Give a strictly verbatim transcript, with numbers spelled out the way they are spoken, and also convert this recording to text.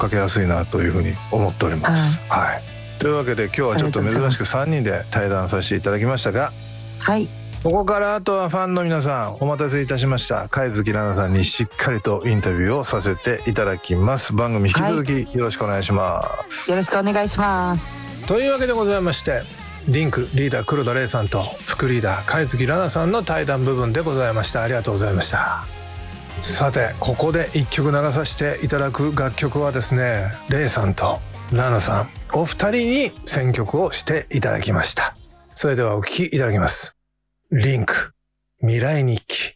かけやすいなというふうに思っております。はい、というわけで今日はちょっと珍しくさんにんで対談させていただきましたが、 はい、 ここからあとはファンの皆さん、お待たせいたしました、貝月ラナさんにしっかりとインタビューをさせていただきます。番組引き続きよろしくお願いします。 よろしくお願いします。 というわけでございまして、リンクリーダー黒田玲さんと副リーダー貝月ラナさんの対談部分でございました。ありがとうございました。さて、ここでいっきょく流させていただく楽曲はですね、レイさんとラナさんお二人に選曲をしていただきました。それではお聴きいただきます。リンク未来日記。